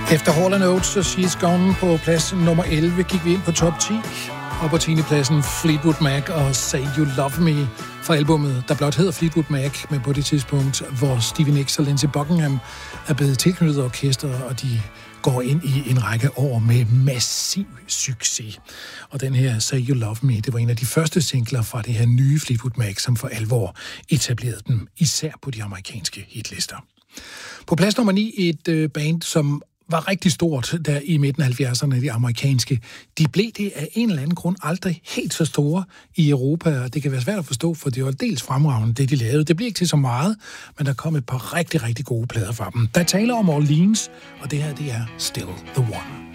Efter Hall & Oates og She's Gone på plads nummer 11 gik vi ind på top 10. Og på 10. pladsen Fleetwood Mac og Say You Love Me fra albummet, der blot hedder Fleetwood Mac, men på det tidspunkt, hvor Stevie Nicks og Lindsey Buckingham er blevet tilknyttet orkestret, og de går ind i en række år med massiv succes. Og den her Say You Love Me, det var en af de første singler fra det her nye Fleetwood Mac, som for alvor etablerede dem, især på de amerikanske hitlister. På plads nummer 9, et band, som var rigtig stort der i midten af 70'erne, de amerikanske. De blev det af en eller anden grund aldrig helt så store i Europa, og det kan være svært at forstå, for det var dels fremragende, det de lavede. Det blev ikke til så meget, men der kom et par rigtig, rigtig gode plader fra dem. Der taler om Orleans, og det her, det er Still the One.